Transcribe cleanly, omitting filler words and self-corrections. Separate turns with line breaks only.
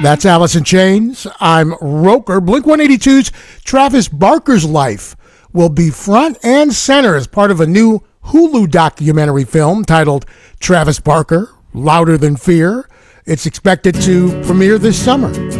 That's Alice in Chains. I'm Roker. Blink-182's Travis Barker's life will be front and center as part of a new Hulu documentary film titled Travis Barker, Louder Than Fear. It's expected to premiere this summer.